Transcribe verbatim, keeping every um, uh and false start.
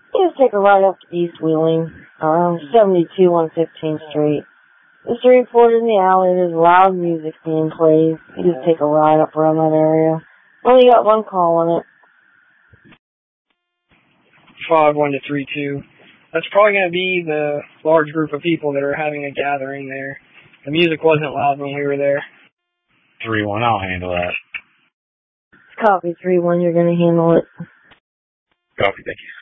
You just take a ride up to East Wheeling, um, seventy-two on fifteenth Street. Just a report in the alley, there's loud music being played. You just take a ride up around that area. Only got one call on it. five one to three two. That's probably going to be the large group of people that are having a gathering there. The music wasn't loud when we were there. three one, I'll handle that. Copy three one, you're going to handle it. Copy, thank you.